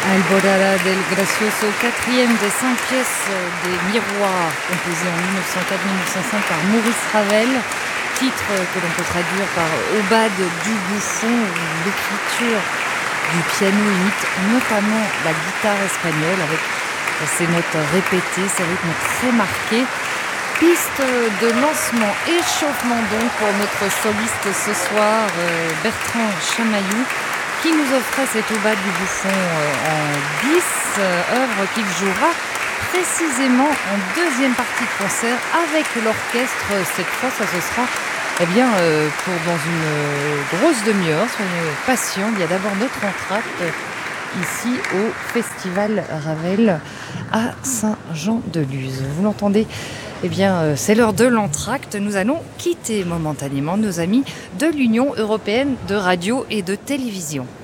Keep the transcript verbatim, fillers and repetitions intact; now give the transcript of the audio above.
Alborada del Gracioso, quatrième des cinq pièces des Miroirs, composée en mille neuf cent quatre mille neuf cent cinq par Maurice Ravel, titre que l'on peut traduire par Aubade du Bouffon, où l'écriture du piano imite notamment la guitare espagnole avec ses notes répétées, ses rythmes très marqués. Piste de lancement, échauffement donc pour notre soliste ce soir, Bertrand Chamaillou, qui nous offrait cette Aubade du Bouffon en bis, œuvre qu'il jouera précisément en deuxième partie de concert avec l'orchestre. Cette fois, ça ce sera eh bien, euh, pour dans une grosse demi-heure. Soyez patients, il y a d'abord notre entracte ici au Festival Ravel à Saint-Jean-de-Luz. Vous l'entendez ? Eh bien, euh, c'est l'heure de l'entracte. Nous allons quitter momentanément nos amis de l'Union européenne de radio et de télévision.